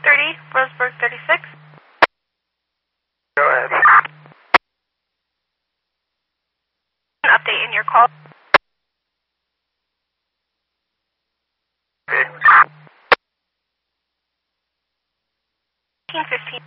30, Roseburg 36. Go ahead. An update in your call. 1515.